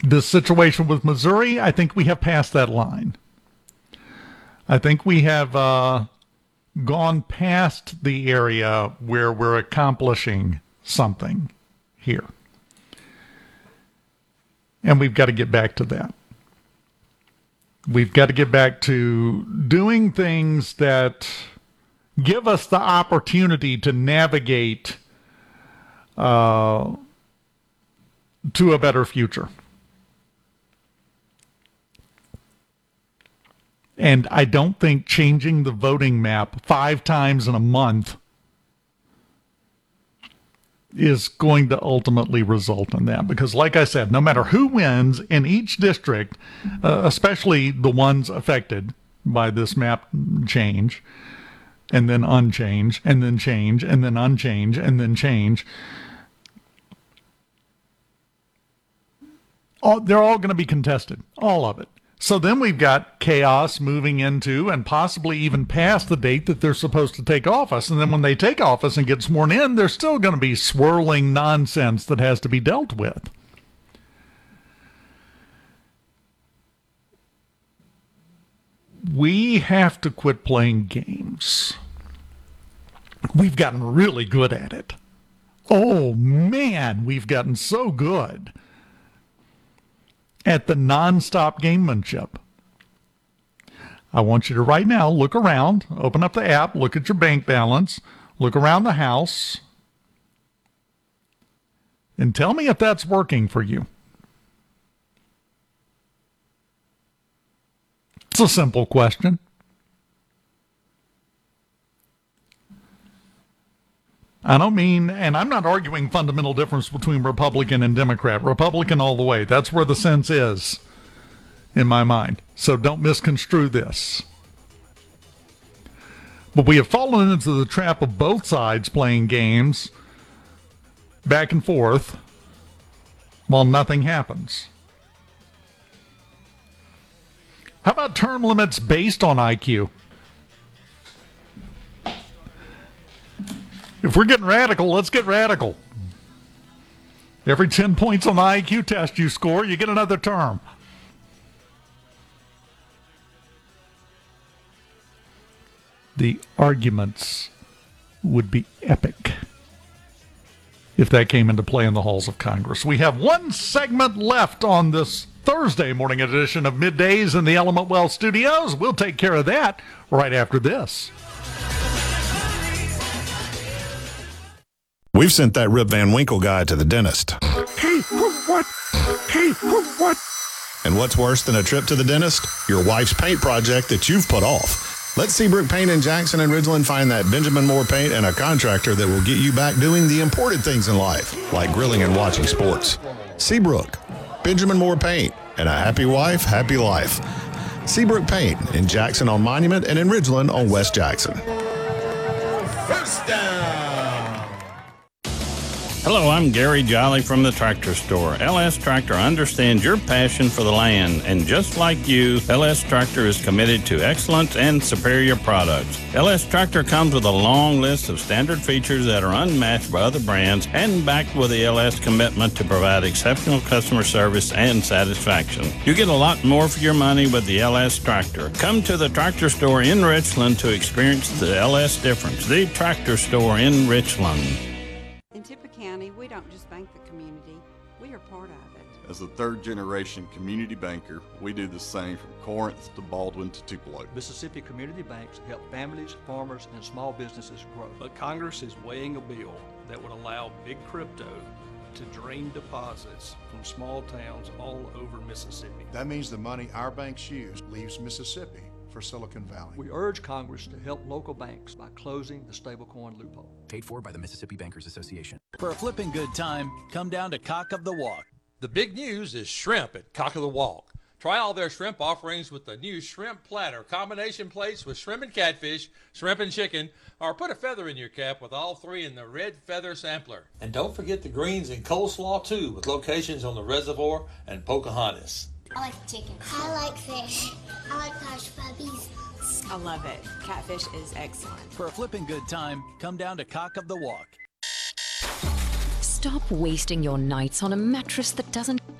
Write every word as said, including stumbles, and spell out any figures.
This situation with Missouri, I think we have passed that line. I think we have uh, gone past the area where we're accomplishing something here. And we've got to get back to that. We've got to get back to doing things that give us the opportunity to navigate uh, to a better future. And I don't think changing the voting map five times in a month is going to ultimately result in that. Because like I said, no matter who wins in each district, uh, especially the ones affected by this map change, and then unchange, and then change, and then unchange, and then change, all, they're all going to be contested, all of it. So then we've got chaos moving into and possibly even past the date that they're supposed to take office. And then when they take office and get sworn in, there's still going to be swirling nonsense that has to be dealt with. We have to quit playing games. We've gotten really good at it. Oh, man, we've gotten so good at the nonstop gamemanship. I want you to right now look around, open up the app, look at your bank balance, look around the house, and tell me if that's working for you. It's a simple question. I don't mean, and I'm not arguing fundamental difference between Republican and Democrat. Republican all the way. That's where the sense is in my mind. So don't misconstrue this. But we have fallen into the trap of both sides playing games back and forth while nothing happens. How about term limits based on I Q? If we're getting radical, let's get radical. Every ten points on the I Q test you score, you get another term. The arguments would be epic if that came into play in the halls of Congress. We have one segment left on this Thursday morning edition of Middays in the Element Wealth Studios. We'll take care of that right after this. We've sent that Rip Van Winkle guy to the dentist. Hey, what? Hey, what? And what's worse than a trip to the dentist? Your wife's paint project that you've put off. Let Seabrook Paint in Jackson and Ridgeland find that Benjamin Moore Paint and a contractor that will get you back doing the important things in life, like grilling and watching sports. Seabrook, Benjamin Moore Paint, and a happy wife, happy life. Seabrook Paint in Jackson on Monument and in Ridgeland on West Jackson. First down. Hello, I'm Gary Jolly from the Tractor Store. L S Tractor understands your passion for the land, and just like you, L S Tractor is committed to excellence and superior products. L S Tractor comes with a long list of standard features that are unmatched by other brands and backed with the L S commitment to provide exceptional customer service and satisfaction. You get a lot more for your money with the L S Tractor. Come to the Tractor Store in Richland to experience the L S difference. The Tractor Store in Richland. In Tippah County, we don't just bank the community, we are part of it. As a third-generation community banker, we do the same from Corinth to Baldwin to Tupelo. Mississippi community banks help families, farmers, and small businesses grow. But Congress is weighing a bill that would allow big crypto to drain deposits from small towns all over Mississippi. That means the money our banks use leaves Mississippi for Silicon Valley. We urge Congress to help local banks by closing the stablecoin loophole. Paid for by the Mississippi Bankers Association. For a flipping good time, come down to Cock of the Walk. The big news is shrimp at Cock of the Walk. Try all their shrimp offerings with the new shrimp platter, combination plates with shrimp and catfish, shrimp and chicken, or put a feather in your cap with all three in the red feather sampler. And don't forget the greens and coleslaw too, with locations on the Reservoir and Pocahontas. I like chicken. I like fish. I like hush puppies. I love it. Catfish is excellent. For a flipping good time, come down to Cock of the Walk. Stop wasting your nights on a mattress that doesn't